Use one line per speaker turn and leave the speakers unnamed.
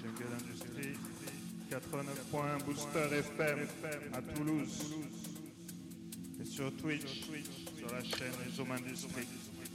Jungle Industrie, 89 points, Booster FM à Toulouse. Et sur Twitch, sur la chaîne Zoom Industrie.